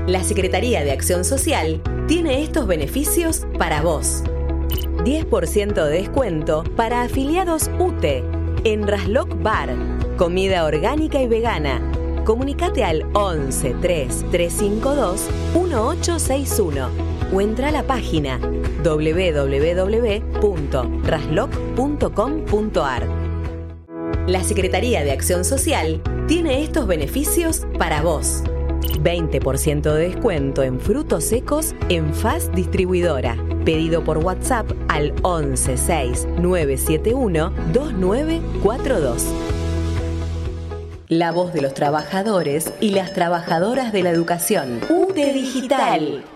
La Secretaría de Acción Social tiene estos beneficios para vos. 10% de descuento para afiliados UTE en Rasloc Bar, comida orgánica y vegana. Comunicate al 11 3 352 1861 o entra a la página www.rasloc.com.ar. La Secretaría de Acción Social tiene estos beneficios para vos. 20% de descuento en frutos secos en Fast Distribuidora. Pedido por WhatsApp al 11 6 971 2942. La voz de los trabajadores y las trabajadoras de la educación. UTE Digital.